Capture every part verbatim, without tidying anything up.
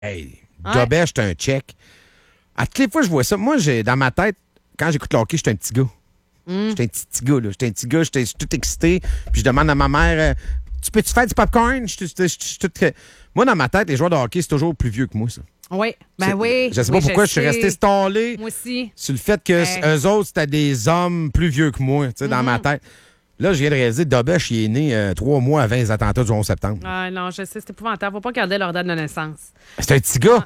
Hey, Ouais. Dobet, j'étais un check. À toutes les fois, je vois ça. Moi, j'ai dans ma tête, quand j'écoute le hockey, j'étais un petit gars. Mm. J'étais un petit, petit gars, là. J'étais un petit gars, j'étais j'étais tout excité. Puis je demande à ma mère, euh, tu peux-tu faire du popcorn? Je suis je suis- je suis tout... Moi, dans ma tête, les joueurs de hockey, c'est toujours plus vieux que moi, ça. Oui, ben C'est- oui. Je sais pas oui, pourquoi je, suis sais. resté stallé Moi aussi. sur le fait que Hey. eux autres, c'était des hommes plus vieux que moi, tu sais, dans ma tête. Là, je viens de réaliser, Dobech, il est né euh, trois mois avant les attentats du onze septembre. Ah non, je sais, c'est épouvantable. Faut pas garder leur date de naissance. C'est un petit gars.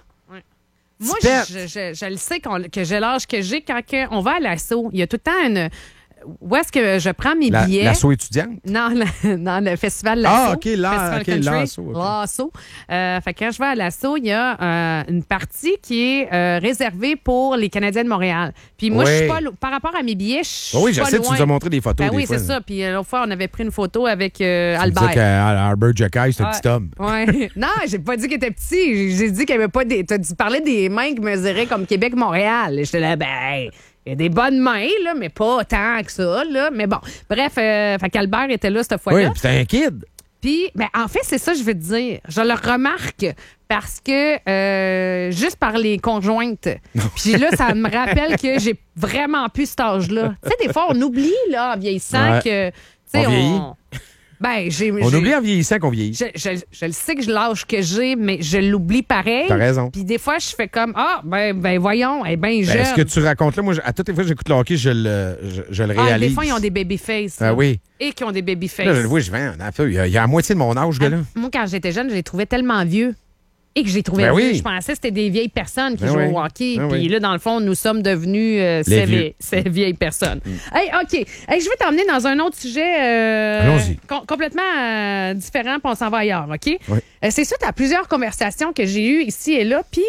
Moi, Pète. je, je, je le sais qu'on- que j'ai l'âge que j'ai quand que on va à l'assaut. Il y a tout le temps une. Où est-ce que je prends mes La- billets? L'assaut étudiante. Non, le, dans le festival L'Assaut. Ah, OK, là, Festival OK, Country. l'Assaut, OK. L'Assaut. Euh, fait que quand je vais à l'Assaut, il y a euh, une partie qui est euh, réservée pour les Canadiens de Montréal. Puis moi, Oui. je suis pas lo- par rapport à mes billets, je suis Oh oui, je pas sais, tu loin. nous as montré des photos. Ben des oui, fois, c'est là. ça. Puis euh, l'autre fois, on avait pris une photo avec euh, Tu me disais Albert. qu'Albert Jacquet, c'est un Ouais. petit homme. Ouais. Non, j'ai pas dit qu'il était petit. J'ai- J'ai dit qu'il n'y avait pas des. Tu as parlé des mains qui mesuraient comme Québec-Montréal. J'étais là, ben. Il y a des bonnes mains, là, mais pas tant que ça. Là. Mais bon, bref, euh, fait qu'Albert était là cette Oui, fois-là. puis c'était un kid. Puis, ben, en fait, c'est ça, je veux te dire. Je le remarque parce que, euh, juste par les conjointes. Puis là, ça me rappelle que j'ai vraiment plus cet âge-là. Tu sais, des fois, on oublie, là, en vieillissant, Ouais. que. Tu sais, On vieillit. Ben, j'ai. On j'ai- oublie en vieillissant qu'on vieillit. je, je, je le sais que je l'âge que j'ai, mais je l'oublie pareil. T'as raison. Puis des fois, je fais comme Ah, ben, ben voyons, elle est bien Ben, jeune. ce que tu racontes là, moi, je- à toutes les fois que j'écoute le hockey, je le, je, je le Ah, réalise. des fois, ils ont des babyface. Ah là. oui. Et qui ont des babyface. Là, je le vois, je vais, un peu, il y a, il y a la moitié de mon âge, Ah, gars-là. moi, quand j'étais jeune, je les trouvais tellement vieux. Et que j'ai trouvé Ben vieux. oui. Je pensais que c'était des vieilles personnes qui Ben jouaient oui. au hockey. Ben Puis oui. là, dans le fond, nous sommes devenus euh, Les ces, vieux. vieilles, ces vieilles personnes. Hey, OK. Hey, je vais t'emmener dans un autre sujet euh, Allons-y. com- complètement euh, différent, puis on s'en va ailleurs, OK? Oui. Euh, c'est suite à plusieurs conversations que j'ai eues ici et là, puis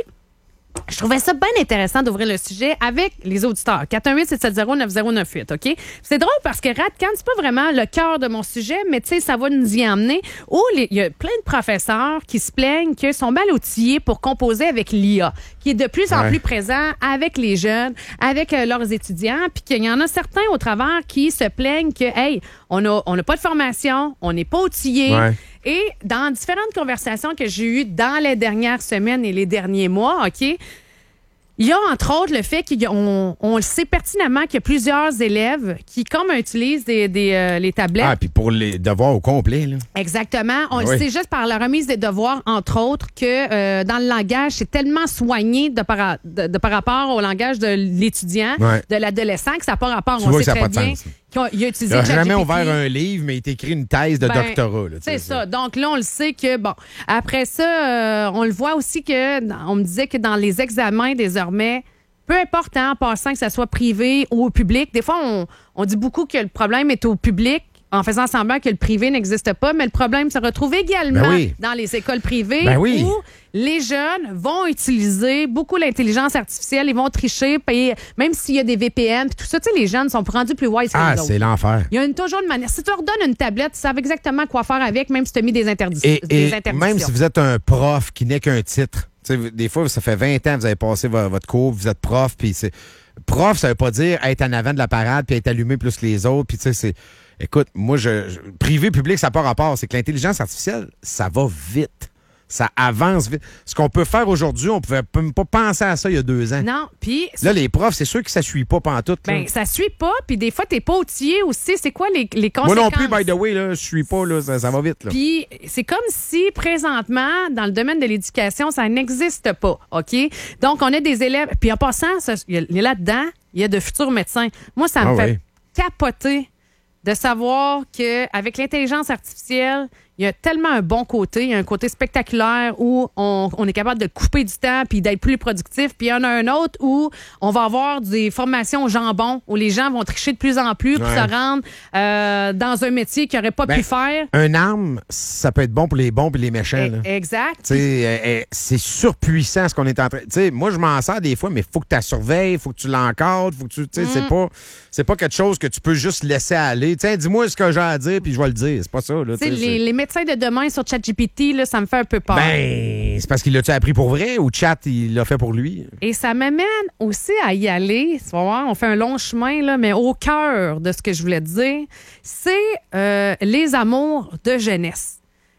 je trouvais ça bien intéressant d'ouvrir le sujet avec les auditeurs. quatre un huit, sept sept zéro, neuf zéro neuf huit, OK? C'est drôle parce que Radcan, c'est pas vraiment le cœur de mon sujet, mais tu sais, ça va nous y emmener. Où les- il y a plein de professeurs qui se plaignent qu'ils sont mal outillés pour composer avec l'I A, qui est de plus en Ouais. plus présent avec les jeunes, avec euh, leurs étudiants, puis qu'il y en a certains au travers qui se plaignent que, hey, on a, on n'a pas de formation, on n'est pas outillés. Ouais. Et dans différentes conversations que j'ai eues dans les dernières semaines et les derniers mois, OK, il y a entre autres le fait qu'on on le sait pertinemment qu'il y a plusieurs élèves qui, comme utilisent des, des, euh, les tablettes, Ah, puis pour les devoirs au complet, là. exactement, on le Oui. sait juste par la remise des devoirs, entre autres, que euh, dans le langage, c'est tellement soigné de par, de, de par rapport au langage de l'étudiant, Ouais. de l'adolescent, que ça n'a pas rapport. Tu on vois sait que ça a très pas de bien sens. qu'il a, il a utilisé Il n'a jamais ChatGPT. ouvert un livre, mais il t'a écrit une thèse de Ben, doctorat. là, tu sais, C'est ça. Donc là, on le sait que, bon, après ça, euh, on le voit aussi que, on me disait que dans les examens, désormais, peu importe, hein, en passant que ça soit privé ou au public, des fois, on, on dit beaucoup que le problème est au public en faisant semblant que le privé n'existe pas, mais le problème se retrouve également Ben oui. dans les écoles privées Ben oui. où les jeunes vont utiliser beaucoup l'intelligence artificielle, ils vont tricher, payer, même s'il y a des V P N, puis tout ça, tu sais, les jeunes sont rendus plus wise que Ah, les autres. c'est l'enfer. Il y a une, toujours une manière. Si tu leur donnes une tablette, ils savent exactement quoi faire avec, même si tu as mis des, interdis- Et, des et interdictions. même si vous êtes un prof qui n'est qu'un titre, tu sais, des fois, ça fait vingt ans que vous avez passé vo- votre cours, vous êtes prof, puis c'est. Prof, ça veut pas dire être en avant de la parade puis être allumé plus que les autres, puis tu sais, c'est. Écoute, moi, je, je- privé, public, ça n'a pas rapport. C'est que l'intelligence artificielle, ça va vite. Ça avance vite. Ce qu'on peut faire aujourd'hui, on pouvait même pas penser à ça il y a deux ans. Non, puis Là, les profs, c'est sûr que ça suit pas pantoute. là. ben, ça suit pas, puis des fois, t'es pas outillé aussi. C'est quoi les, les Moi conséquences? non plus, by the way, là, je suis pas, là, ça, ça va vite. Là. Puis c'est comme si, présentement, dans le domaine de l'éducation, ça n'existe pas, OK? Donc, on a des élèves... Puis en passant, ça, il y a- il y a là-dedans, il y a de futurs médecins. Moi, ça me Ah fait oui. capoter de savoir qu'avec l'intelligence artificielle, il y a tellement un bon côté, il y a un côté spectaculaire où on, on est capable de couper du temps puis d'être plus productif. Puis il y en a un autre où on va avoir des formations au jambon, où les gens vont tricher de plus en plus pour Ouais. se rendre euh, dans un métier qu'ils n'auraient pas Ben, pu faire. Un arme, ça peut être bon pour les bons et les méchants. là. Eh, Exact. Tu sais, euh, euh, c'est surpuissant ce qu'on est en train. Tu sais, moi je m'en sers des fois, mais il faut que tu la surveilles, il faut que tu l'encadres, faut que tu. Tu sais, Mm. c'est pas, c'est pas quelque chose que tu peux juste laisser aller. Tiens, dis-moi ce que j'ai à dire, puis je vais le dire. C'est pas ça. Là, Tu sais, tu sais, les, c'est- les médecins de demain sur ChatGPT, là, ça me fait un peu peur. Ben, c'est parce qu'il l'a-tu appris pour vrai ou Chat, il l'a fait pour lui? Et ça m'amène aussi à y aller. Tu vas voir, on fait un long chemin, là, mais au cœur de ce que je voulais te dire, c'est euh, les amours de jeunesse.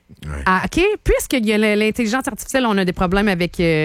Ouais. Ah, OK, puisqu'il y a l'intelligence artificielle, on a des problèmes avec... Euh,